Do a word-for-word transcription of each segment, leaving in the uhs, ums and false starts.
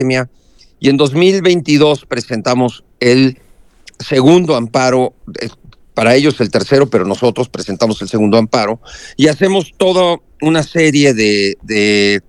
y en dos mil veintidós presentamos el segundo amparo, para ellos el tercero, pero nosotros presentamos el segundo amparo, y hacemos toda una serie de, de,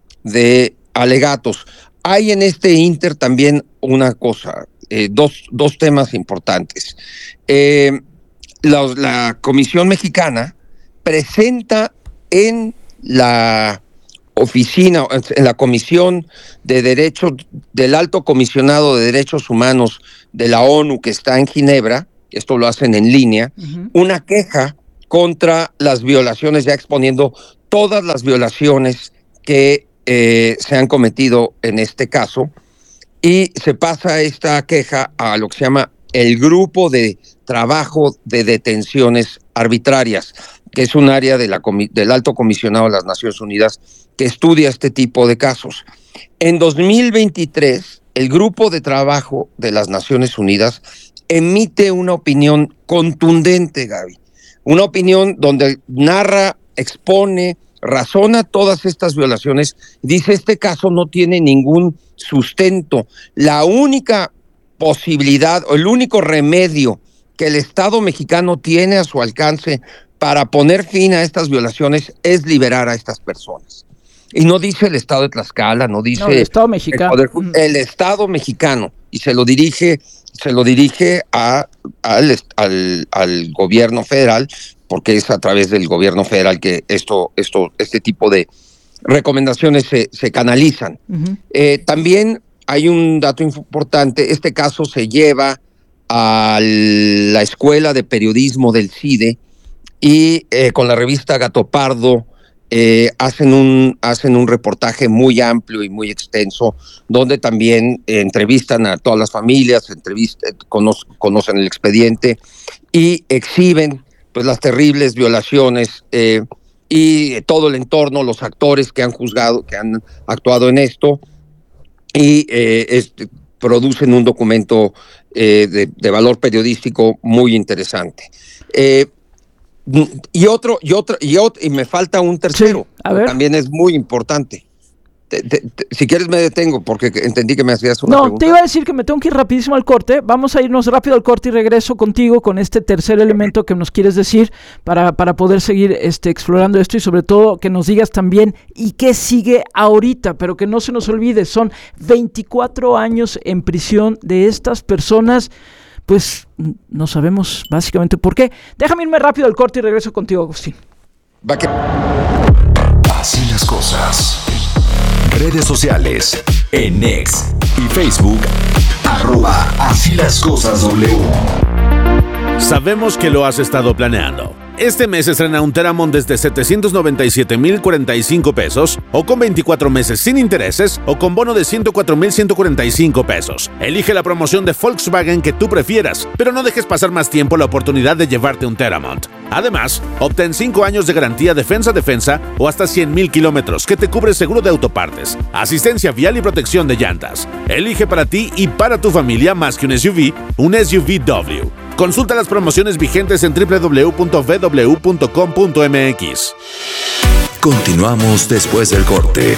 de alegatos. Hay en este inter también una cosa, eh, dos, dos temas importantes. Eh, la, la Comisión Mexicana presenta en la oficina, en la Comisión de Derechos del Alto Comisionado de Derechos Humanos de la ONU, que está en Ginebra, esto lo hacen en línea, uh-huh. una queja contra las violaciones, ya exponiendo todas las violaciones que eh, se han cometido en este caso, y se pasa esta queja a lo que se llama el Grupo de Trabajo de Detenciones Arbitrarias, que es un área de la, del Alto Comisionado de las Naciones Unidas que estudia este tipo de casos. En dos mil veintitrés, el Grupo de Trabajo de las Naciones Unidas emite una opinión contundente, Gaby. Una opinión donde narra, expone, razona todas estas violaciones. Dice, este caso no tiene ningún sustento. La única posibilidad o el único remedio que el Estado mexicano tiene a su alcance para poner fin a estas violaciones es liberar a estas personas. Y no dice el Estado de Tlaxcala, no dice... No, el Estado mexicano. El, poder, el Estado mexicano, y se lo dirige... se lo dirige a, al, al, al gobierno federal, porque es a través del gobierno federal que esto, esto, este tipo de recomendaciones se, se canalizan. Uh-huh. Eh, también hay un dato importante, este caso se lleva a la Escuela de Periodismo del CIDE y eh, con la revista Gato Pardo Eh, hacen un hacen un reportaje muy amplio y muy extenso, donde también eh, entrevistan a todas las familias, entrevistan, cono- conocen el expediente y exhiben pues las terribles violaciones eh, y todo el entorno, los actores que han juzgado, que han actuado en esto, y eh, este, producen un documento eh, de, de valor periodístico muy interesante. Eh, Y otro, y otro, y otro, y me falta un tercero, sí, a ver. Que también es muy importante. Te, te, te, si quieres me detengo, porque entendí que me hacías una no, pregunta. No, te iba a decir que me tengo que ir rapidísimo al corte. Vamos a irnos rápido al corte y regreso contigo con este tercer elemento que nos quieres decir para, para poder seguir este, explorando esto, y sobre todo que nos digas también y qué sigue ahorita, pero que no se nos olvide, son veinticuatro años en prisión de estas personas. Pues no sabemos básicamente por qué. Déjame irme rápido al corte y regreso contigo, Agustín. Va que... Así las cosas. Redes sociales. En X y Facebook. Arroba Así las cosas W. Sabemos que lo has estado planeando. Este mes estrena un Teramont desde setecientos noventa y siete mil cuarenta y cinco pesos, o con veinticuatro meses sin intereses, o con bono de ciento cuatro mil ciento cuarenta y cinco pesos. Elige la promoción de Volkswagen que tú prefieras, pero no dejes pasar más tiempo la oportunidad de llevarte un Teramont. Además, obtén cinco años de garantía defensa-defensa o hasta cien mil kilómetros que te cubre seguro de autopartes, asistencia vial y protección de llantas. Elige para ti y para tu familia más que un S U V, un S U V W. Consulta las promociones vigentes en doble u doble u doble u punto v w punto com punto m x. Continuamos después del corte.